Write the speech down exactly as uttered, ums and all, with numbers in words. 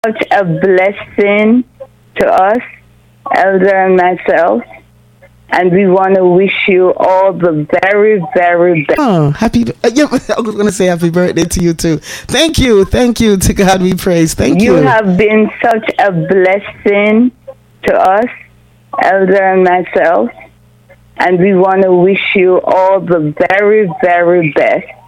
such a blessing to us, Elder and myself. And we want to wish you all the very, very best. Oh, happy! Uh, yeah, I was going to say happy birthday to you too. Thank you, thank you. To God we praise. Thank you. You have been such a blessing to us, Elder and myself. And we want to wish you all the very, very best.